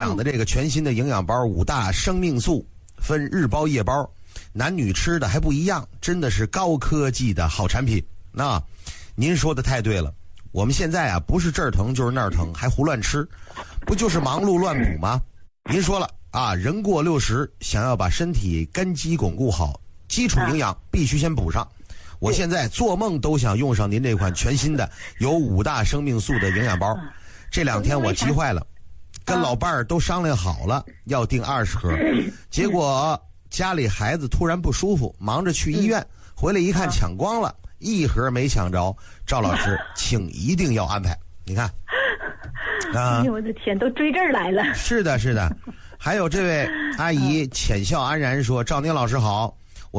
养的这个全新的营养包5大生命素，分日包夜包，男女吃的还不一样，真的是高科技的好产品。那您说的太对了，我们现在啊不是这儿疼就是那儿疼，还胡乱吃，不就是忙碌乱补吗？您说了啊，人过60，想要把身体根基巩固好，基础营养必须先补上。我现在做梦都想用上您这款全新的有5大生命素的营养包。这2天我急坏了，跟老伴儿都商量好了要订20盒，结果家里孩子突然不舒服，忙着去医院，回来一看抢光了，1盒没抢着。赵老师，请一定要安排。你看哎呦我的天，都追这儿来了。 是的，是的。还有这位阿姨浅笑安然说：“赵宁老师好，